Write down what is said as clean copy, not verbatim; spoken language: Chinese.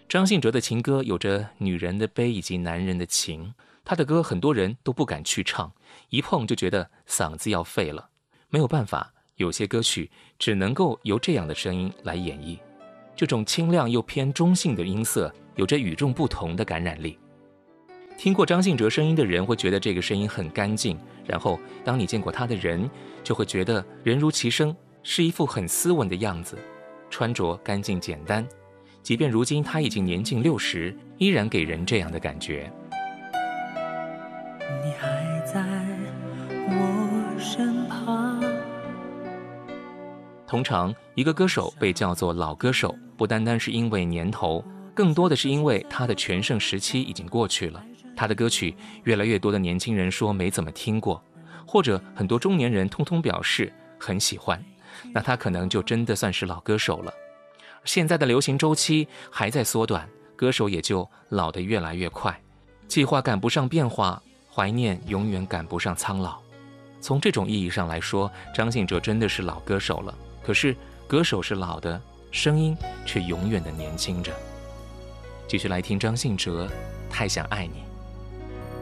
张信哲的情歌有着女人的悲以及男人的情，他的歌很多人都不敢去唱，一碰就觉得嗓子要废了。没有办法，有些歌曲只能够由这样的声音来演绎。这种清亮又偏中性的音色，有着与众不同的感染力。听过张信哲声音的人会觉得这个声音很干净，然后当你见过他的人，就会觉得人如其声，是一副很斯文的样子，穿着干净简单。即便如今他已经年近60，依然给人这样的感觉。 你还在我身旁。 通常一个歌手被叫做老歌手，不单单是因为年头，更多的是因为他的全盛时期已经过去了。他的歌曲越来越多的年轻人说没怎么听过，或者很多中年人通通表示很喜欢，那他可能就真的算是老歌手了。现在的流行周期还在缩短，歌手也就老得越来越快，计划赶不上变化，怀念永远赶不上苍老。从这种意义上来说，张信哲真的是老歌手了。可是歌手是老的，声音却永远的年轻着。继续来听张信哲《太想爱你》。